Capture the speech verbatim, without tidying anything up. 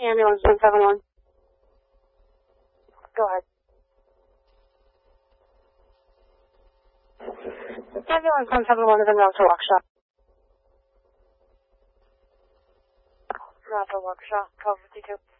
Ambulance one seven one. Go ahead. Ambulance one seven one is en route to Waukesha. Route to Waukesha, twelve fifty-two.